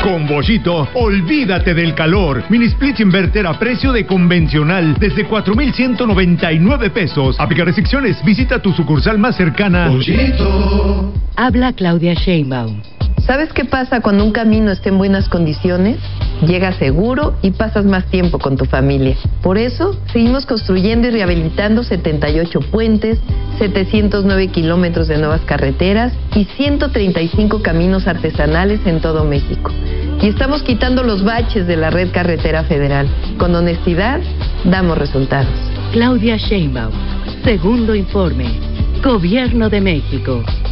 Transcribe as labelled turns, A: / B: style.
A: Con Bollito, olvídate del calor. Mini split inverter a precio de convencional desde 4,199 pesos. Aplica restricciones. Visita tu sucursal más cercana.
B: Bollito.
C: Habla Claudia Sheinbaum.
D: ¿Sabes qué pasa cuando un camino está en buenas condiciones? Llegas seguro y pasas más tiempo con tu familia. Por eso, seguimos construyendo y rehabilitando 78 puentes, 709 kilómetros de nuevas carreteras y 135 caminos artesanales en todo México. Y estamos quitando los baches de la red carretera federal. Con honestidad, damos resultados.
C: Claudia Sheinbaum. Segundo informe. Gobierno de México.